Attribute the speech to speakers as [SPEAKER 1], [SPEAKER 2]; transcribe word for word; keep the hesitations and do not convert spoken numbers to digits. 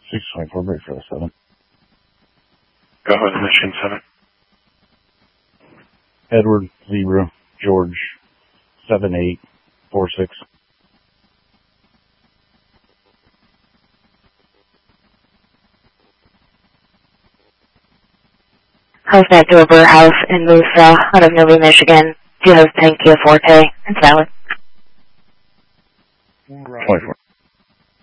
[SPEAKER 1] six twenty-four, break for the seven.
[SPEAKER 2] Go ahead, Michigan seven.
[SPEAKER 1] Edward, Zebra, George, seven eight four six.
[SPEAKER 3] House back to a Burr House in Musa out of Newry, Michigan. Do you have Tankia Forte and Salad?
[SPEAKER 1] twenty-four.